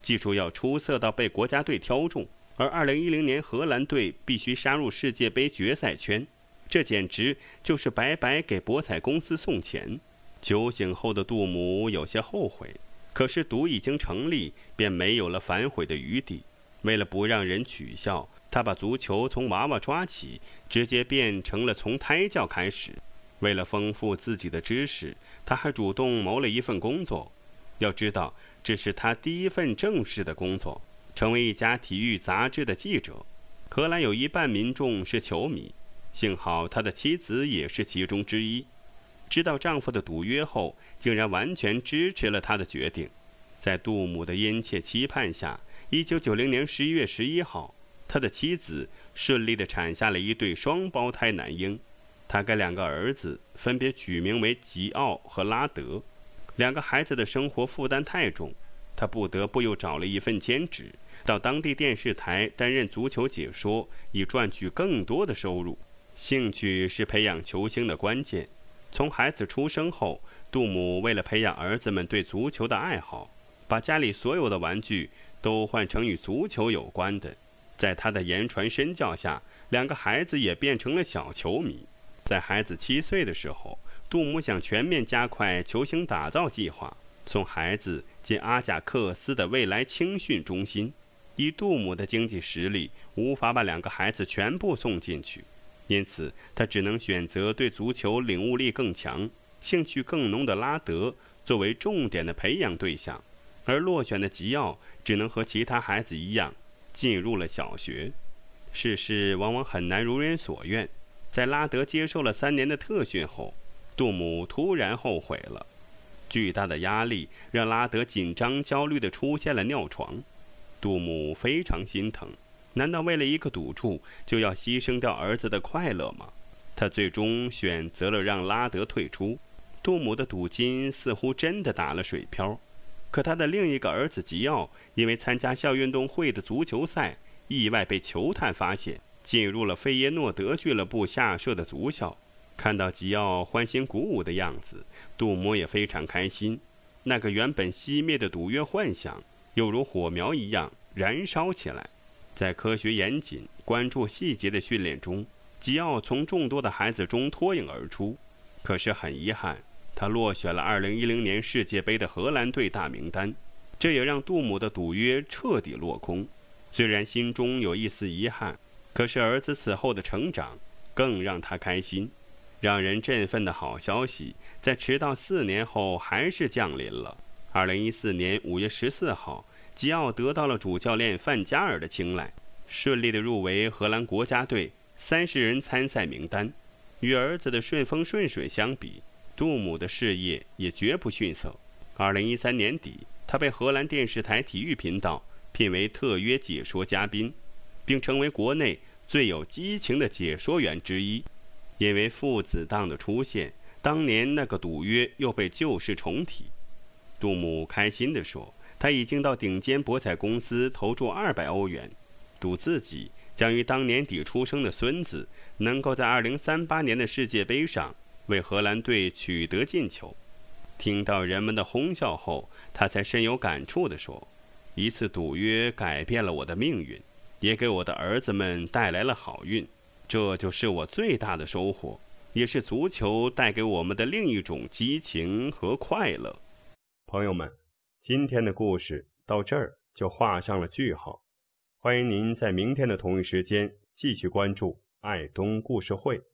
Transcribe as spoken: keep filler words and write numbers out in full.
技术要出色到被国家队挑中，而二零一零年荷兰队必须杀入世界杯决赛圈，这简直就是白白给博彩公司送钱。酒醒后的杜姆有些后悔，可是赌已经成立，便没有了反悔的余地。为了不让人取笑，他把足球从娃娃抓起，直接变成了从胎教开始。为了丰富自己的知识，他还主动谋了一份工作。要知道，这是他第一份正式的工作，成为一家体育杂志的记者。荷兰有一半民众是球迷，幸好他的妻子也是其中之一。知道丈夫的赌约后，竟然完全支持了他的决定。在杜姆的殷切期盼下，一九九零年十一月十一号，他的妻子顺利地产下了一对双胞胎男婴。他给两个儿子分别取名为吉奥和拉德。两个孩子的生活负担太重，他不得不又找了一份兼职，到当地电视台担任足球解说，以赚取更多的收入。兴趣是培养球星的关键。从孩子出生后，杜姆为了培养儿子们对足球的爱好，把家里所有的玩具都换成与足球有关的。在他的言传身教下，两个孩子也变成了小球迷。在孩子七岁的时候，杜姆想全面加快球星打造计划，送孩子进阿贾克斯的未来青训中心。以杜姆的经济实力，无法把两个孩子全部送进去，因此他只能选择对足球领悟力更强、兴趣更浓的拉德作为重点的培养对象，而落选的吉奥只能和其他孩子一样进入了小学。世事往往很难如人所愿，在拉德接受了三年的特训后，杜姆突然后悔了。巨大的压力让拉德紧张焦虑地出现了尿床。杜姆非常心疼，难道为了一个赌注就要牺牲掉儿子的快乐吗？他最终选择了让拉德退出。杜姆的赌金似乎真的打了水漂，可他的另一个儿子吉奥因为参加校运动会的足球赛，意外被球探发现，进入了费耶诺德俱乐部下设的足校。看到吉奥欢欣鼓舞的样子，杜姆也非常开心。那个原本熄灭的赌约幻想，又如火苗一样燃烧起来。在科学严谨、关注细节的训练中，吉奥从众多的孩子中脱颖而出。可是很遗憾，他落选了二零一零年世界杯的荷兰队大名单，这也让杜姆的赌约彻底落空。虽然心中有一丝遗憾，可是儿子此后的成长更让他开心。让人振奋的好消息在迟到四年后还是降临了。二零一四年五月十四号，吉奥得到了主教练范加尔的青睐，顺利地入围荷兰国家队三十人参赛名单。与儿子的顺风顺水相比，杜姆的事业也绝不逊色。二零一三年底，他被荷兰电视台体育频道聘为特约解说嘉宾，并成为国内最有激情的解说员之一。因为父子档的出现，当年那个赌约又被旧事重提。杜姆开心地说，他已经到顶尖博彩公司投注二百欧元，赌自己将于当年底出生的孙子能够在二零三八年的世界杯上为荷兰队取得进球。听到人们的哄笑后，他才深有感触地说，一次赌约改变了我的命运，也给我的儿子们带来了好运，这就是我最大的收获，也是足球带给我们的另一种激情和快乐。朋友们，今天的故事到这儿就画上了句号。欢迎您在明天的同一时间继续关注爱东故事会。